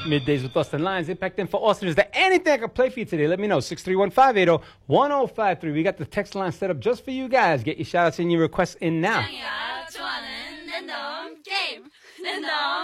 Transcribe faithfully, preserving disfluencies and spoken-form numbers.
Middays with Austin Lyons. Impact Info Austin. Is there anything I can play for you today? Let me know. six three one, five eight zero, one zero five three. We got the text line set up just for you guys. Get your shout outs and your requests in now.